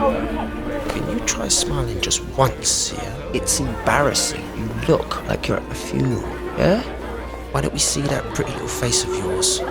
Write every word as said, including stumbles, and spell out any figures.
Can you try smiling just once, yeah? It's embarrassing. You look like you're at a funeral, yeah? Why don't we see that pretty little face of yours?